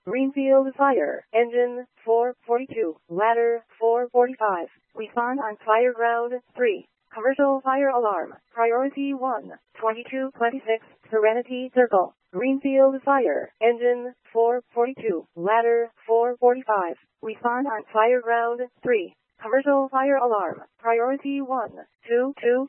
Greenfield Fire. Engine 442. Ladder 445. Respond on fire ground 3. Commercial fire alarm. Priority 1. 2226 Serenity Circle. Greenfield Fire. Engine 442. Ladder 445. Respond on fire ground 3. Commercial fire alarm. Priority 1. 22